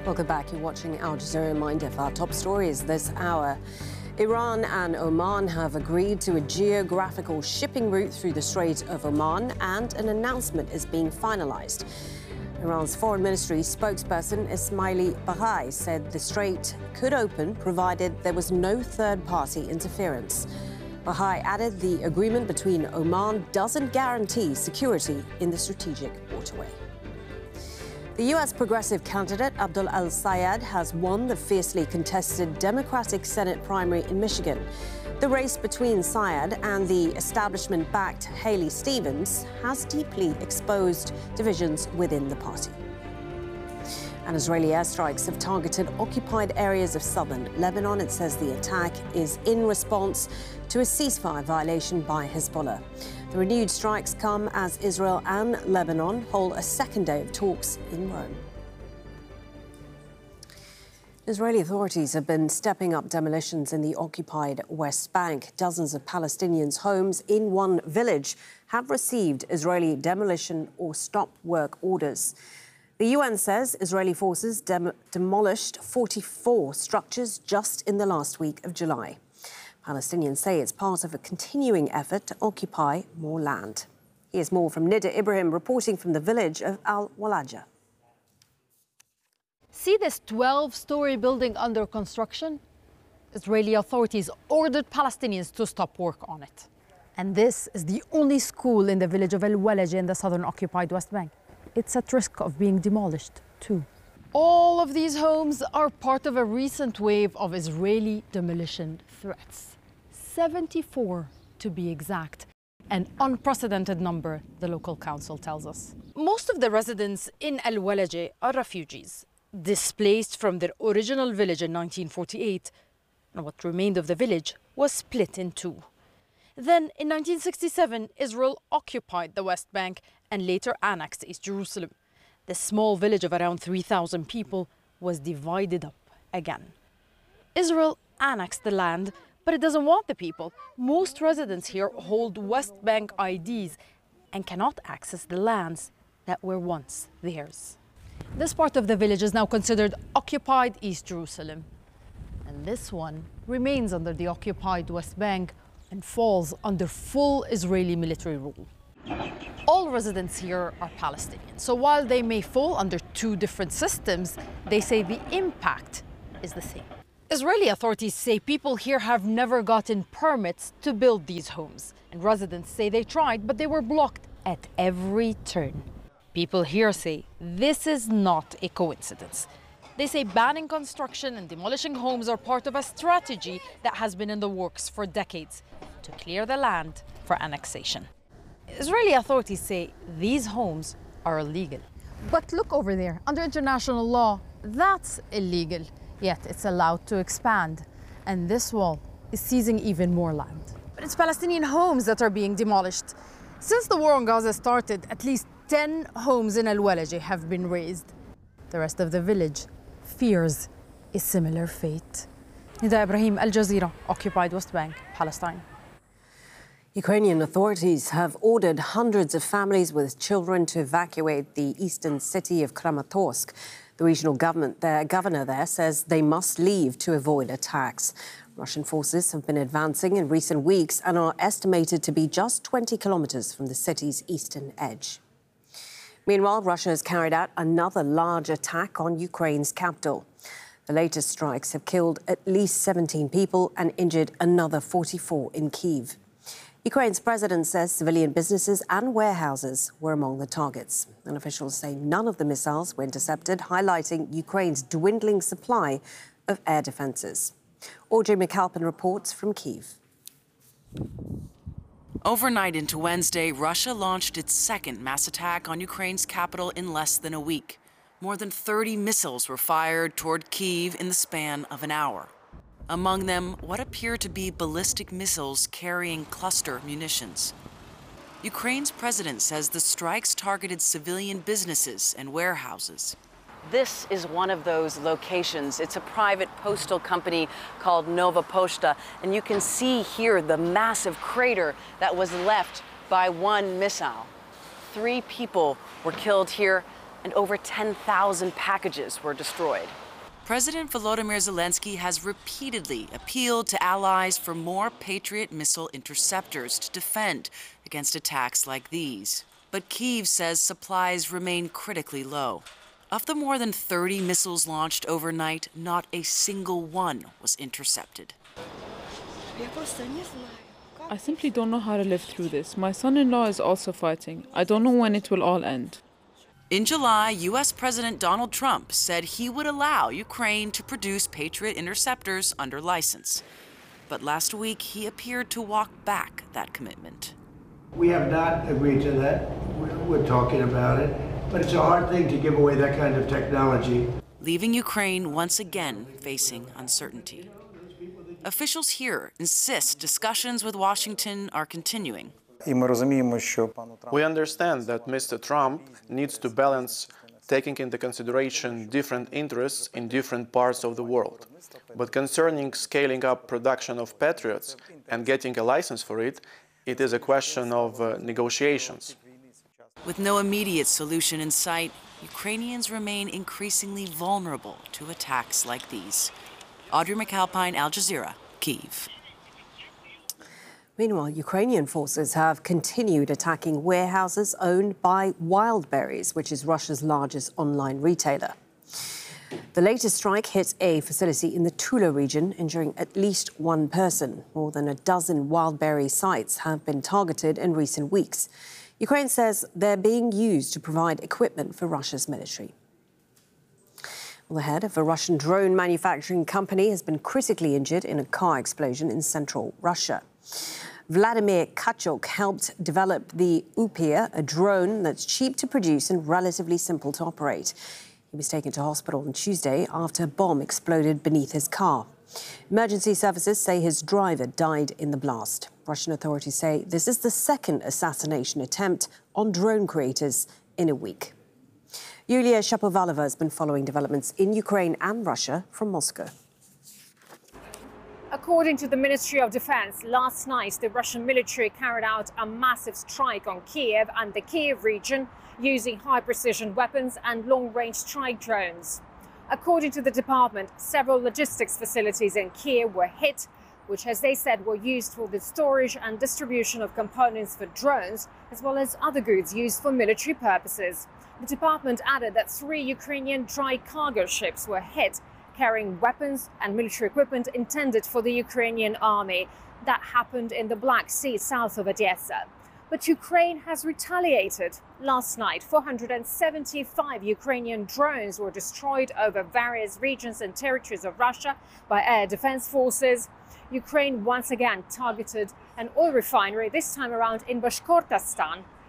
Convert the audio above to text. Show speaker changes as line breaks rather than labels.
Welcome back. You're watching Al Jazeera. Reminder of our top stories this hour. Iran and Oman have agreed to a geographical shipping route through the Strait of Oman, and an announcement is being finalized. Iran's foreign ministry spokesperson Ismaili Baghai said the strait could open provided there was no third-party interference. Baghai added the agreement between Oman doesn't guarantee security in the strategic waterway. The U.S. progressive candidate Abdul El-Sayed has won the fiercely contested Democratic Senate primary in Michigan. The race between Sayed and the establishment-backed Haley Stevens has deeply exposed divisions within the party. And Israeli airstrikes have targeted occupied areas of southern Lebanon. It says the attack is in response to a ceasefire violation by Hezbollah. The renewed strikes come as Israel and Lebanon hold a second day of talks in Rome. Israeli authorities have been stepping up demolitions in the occupied West Bank. Dozens of Palestinians' homes in one village have received Israeli demolition or stop work orders. The UN says Israeli forces demolished 44 structures just in the last week of July. Palestinians say it's part of a continuing effort to occupy more land. Here's more from Nida Ibrahim reporting from the village of Al-Walaja.
See this 12-story building under construction? Israeli authorities ordered Palestinians to stop work on it. And this is the only school in the village of Al-Walaja in the southern occupied West Bank. It's at risk of being demolished, too. All of these homes are part of a recent wave of Israeli demolition threats. 74 to be exact. An unprecedented number, the local council tells us. Most of the residents in Al-Walaja are refugees, displaced from their original village in 1948, and what remained of the village was split in two. Then, in 1967, Israel occupied the West Bank and later annexed East Jerusalem. The small village of around 3,000 people was divided up again. Israel annexed the land, but it doesn't want the people. Most residents here hold West Bank IDs and cannot access the lands that were once theirs. This part of the village is now considered occupied East Jerusalem. And this one remains under the occupied West Bank and falls under full Israeli military rule. All residents here are Palestinian, so while they may fall under two different systems, they say the impact is the same. Israeli authorities say people here have never gotten permits to build these homes, and residents say they tried, but they were blocked at every turn. People here say this is not a coincidence. They say banning construction and demolishing homes are part of a strategy that has been in the works for decades to clear the land for annexation. Israeli authorities say these homes are illegal. But look over there, under international law, that's illegal. Yet it's allowed to expand. And this wall is seizing even more land. But it's Palestinian homes that are being demolished. Since the war on Gaza started, at least 10 homes in Al-Walaja have been razed. The rest of the village fears a similar fate. Nida Ibrahim, Al Jazeera, occupied West Bank, Palestine.
Ukrainian authorities have ordered hundreds of families with children to evacuate the eastern city of Kramatorsk. The regional governor there says they must leave to avoid attacks. Russian forces have been advancing in recent weeks and are estimated to be just 20 kilometers from the city's eastern edge. Meanwhile, Russia has carried out another large attack on Ukraine's capital. The latest strikes have killed at least 17 people and injured another 44 in Kyiv. Ukraine's president says civilian businesses and warehouses were among the targets. And officials say none of the missiles were intercepted, highlighting Ukraine's dwindling supply of air defenses. Audrey McAlpin reports from Kyiv.
Overnight into Wednesday, Russia launched its second mass attack on Ukraine's capital in less than a week. More than 30 missiles were fired toward Kyiv in the span of an hour. Among them, what appear to be ballistic missiles carrying cluster munitions. Ukraine's president says the strikes targeted civilian businesses and warehouses. This is one of those locations. It's a private postal company called Nova Poshta, and you can see here the massive crater that was left by one missile. 3 people were killed here, and over 10,000 packages were destroyed. President Volodymyr Zelensky has repeatedly appealed to allies for more Patriot missile interceptors to defend against attacks like these. But Kyiv says supplies remain critically low. Of the more than 30 missiles launched overnight, not a single one was intercepted.
I simply don't know how to live through this. My son-in-law is also fighting. I don't know when it will all end.
In July, U.S. President Donald Trump said he would allow Ukraine to produce Patriot interceptors under license. But last week, he appeared to walk back that commitment.
We have not agreed to that. We're talking about it. But it's a hard thing to give away that kind of technology.
Leaving Ukraine once again facing uncertainty. Officials here insist discussions with Washington are continuing.
We understand that Mr. Trump needs to balance taking into consideration different interests in different parts of the world. But concerning scaling up production of Patriots and getting a license for it, it is a question of negotiations.
With no immediate solution in sight, Ukrainians remain increasingly vulnerable to attacks like these. Audrey McAlpine, Al Jazeera, Kyiv.
Meanwhile, Ukrainian forces have continued attacking warehouses owned by Wildberries, which is Russia's largest online retailer. The latest strike hit a facility in the Tula region, injuring at least one person. More than a dozen Wildberry sites have been targeted in recent weeks. Ukraine says they're being used to provide equipment for Russia's military. Well, the head of a Russian drone manufacturing company has been critically injured in a car explosion in central Russia. Vladimir Kachuk helped develop the Upir, a drone that's cheap to produce and relatively simple to operate. He was taken to hospital on Tuesday after a bomb exploded beneath his car. Emergency services say his driver died in the blast. Russian authorities say this is the second assassination attempt on drone creators in a week. Yulia Shapovalova has been following developments in Ukraine and Russia from Moscow.
According to the Ministry of Defense, last night the Russian military carried out a massive strike on Kiev and the Kiev region using high-precision weapons and long-range strike drones. According to the department, several logistics facilities in Kiev were hit, which, as they said, were used for the storage and distribution of components for drones, as well as other goods used for military purposes. The department added that 3 Ukrainian dry cargo ships were hit, carrying weapons and military equipment intended for the Ukrainian army. That happened in the Black Sea south of Odessa. But Ukraine has retaliated. Last night, 475 Ukrainian drones were destroyed over various regions and territories of Russia by air defense forces. Ukraine once again targeted an oil refinery, this time around in Bashkortostan.